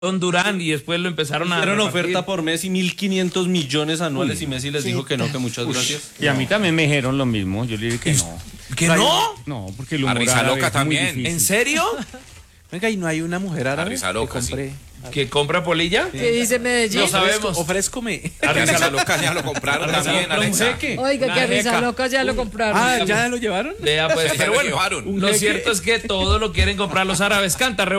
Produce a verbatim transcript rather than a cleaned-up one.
Don Durán y después lo empezaron a Hicieron repartir. oferta por Messi, mil quinientos millones anuales. Uy, y Messi les sí. dijo que no, que muchas Uy. gracias. Y a mí también me dijeron lo mismo. Yo le dije que no. ¿Que no? No, porque el humor A Risa Loca también. ¿En serio? Venga, ¿y no hay una mujer árabe Risa Loca, que compre? sí. ¿Que compra polilla? Sí. ¿Qué dice Medellín? No sabemos. Ofrézcome. A Risa Loca ya lo compraron también, Alexa. Oiga, que a Risa Loca ya lo compraron. Ah, ¿ya lo llevaron? Vea, pues, pero bueno, lo, lo cierto es que todo lo quieren comprar los árabes. Canta,